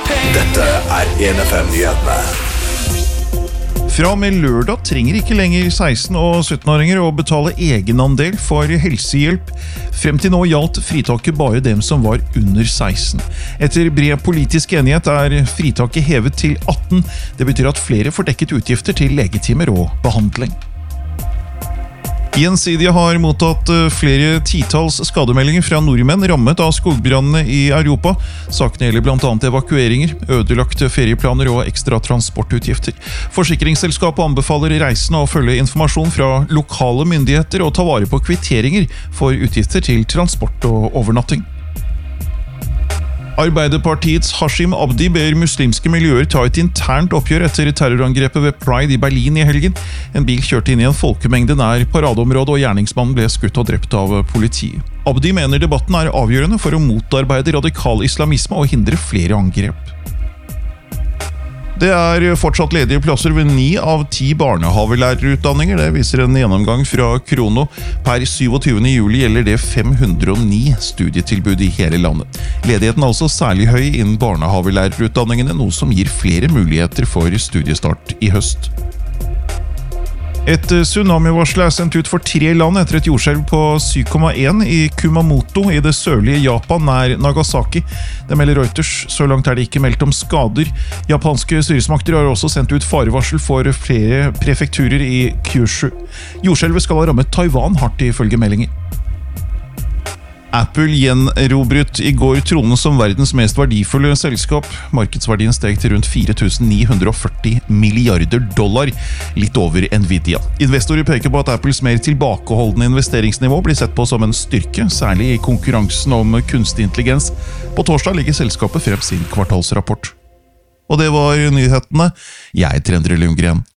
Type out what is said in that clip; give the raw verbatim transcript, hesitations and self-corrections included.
Dette er en F M-nyhetene. Fra og med lørdag trenger ikke lenger seksten- og syttenåringer å betale egenandel for helsehjelp. Frem til nå gjaldt fritaket bare dem som var under seksten. Etter bred politisk enighet er fritaket hevet til atten. Det betyr at flere får dekket utgifter til legetimer og behandling. Gjensidige har mottatt flere titalls skademeldinger fra nordmenn rammet av skogbrannene i Europa. Sakene gjelder blant annet evakueringer, ødelagte ferieplaner og ekstra transportutgifter. Forsikringsselskapet anbefaler reisende å følge informasjon fra lokale myndigheter og ta vare på kvitteringer for utgifter til transport og overnatting. Arbeiderpartiets Hashim Abdi ber muslimske miljøer ta et internt oppgjør etter terrorangrepet ved Pride i Berlin i helgen. En bil kjørte inn i en folkemengde nær paradeområdet, og gjerningsmannen ble skutt og drept av politiet. Abdi mener debatten er avgjørende for å motarbeide radikal islamisme og hindre flere angrep. Det er fortsatt ledige plasser ved ni av ti barnehavelærerutdanninger. Det viser en gjennomgang fra Krono. Per syvogtyvende juli gjelder det fem hundre og ni studietilbud i hele landet. Ledigheten er altså særlig høy innen barnehavelærerutdanningene, noe som gir flere muligheter for studiestart i høst. Et tsunamivarsel er sendt ut for tre land etter et jordskjelv på syv komma en i Kumamoto i det sørlige Japan nær Nagasaki. Det melder Reuters. Så langt er det ikke meldt om skader. Japanske styresmakter har også sendt ut farevarsel for flere prefekturer i Kyushu. Jordskjelvet skal ha rammet Taiwan hardt ifølge meldinger. Apple gjenrobret i går tronen som verdens mest verdifulle selskap. Markedsverdien steg til rundt fire tusen ni hundre og førti milliarder dollar, litt over Nvidia. Investorer peker på at Apples mer tilbakeholdende investeringsnivå blir sett på som en styrke, særlig i konkurransen om kunstig intelligens. På torsdag legger selskapet frem sin kvartalsrapport. Og det var nyhetene. Jeg heter Endre Lundgren.